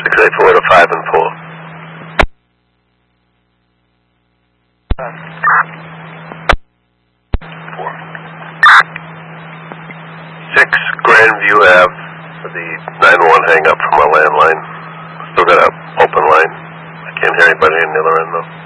684 to 5 and 4. 6 Grandview Ave for the 911 hang up from our landline. Still got an open line. I can't hear anybody on the other end though.